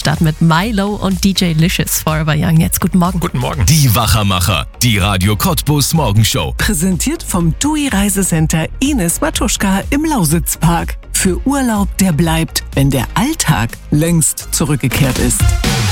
starten mit Milo und DJ Licious Forever Young. Jetzt guten Morgen. Guten Morgen. Die Wachermacher, die Radio Cottbus Morgenshow. Präsentiert vom TUI Reisecenter Ines Matuschka im Lausitzpark. Für Urlaub, der bleibt, wenn der Alltag längst zurückgekehrt ist.